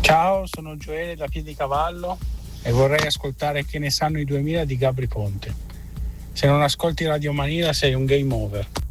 Ciao, sono Gioele da Piedicavallo e vorrei ascoltare Che ne sanno i 2000 di Gabri Ponte. Se non ascolti Radio Manila sei un game over.